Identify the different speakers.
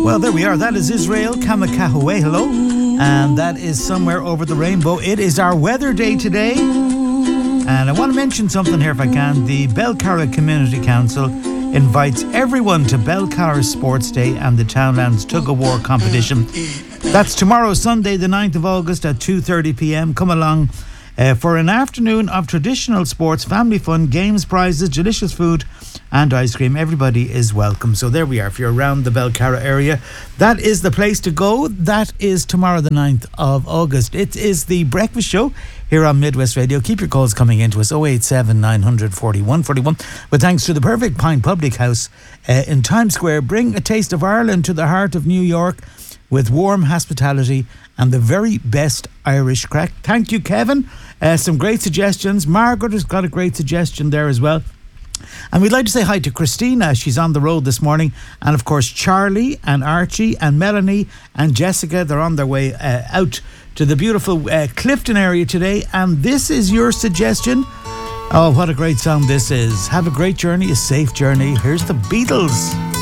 Speaker 1: Well, there we are. That is Israel Kamakahuehelo, and that is Somewhere Over the Rainbow. It is our weather day today, and I want to mention something here if I can. The Belcarra Community Council invites everyone to Belcarra Sports Day and the Townlands Tug of War competition. That's tomorrow, Sunday, the 9th of August at 2:30 p.m. Come along for an afternoon of traditional sports, family fun, games, prizes, delicious food and ice cream. Everybody is welcome. So there we are. If you're around the Belcarra area, that is the place to go. That is tomorrow, the 9th of August. It is the breakfast show here on Midwest Radio. Keep your calls coming into us, 087 900 41 41. But thanks to the Perfect Pint Public House in Times Square, bring a taste of Ireland to the heart of New York with warm hospitality and the very best Irish crack. Thank you, Kevin. Some great suggestions. Margaret has got a great suggestion there as well. And we'd like to say hi to Christina. She's on the road this morning. And of course, Charlie and Archie and Melanie and Jessica, they're on their way out to the beautiful Clifton area today. And this is your suggestion. Oh, what a great song this is. Have a great journey, a safe journey. Here's the Beatles.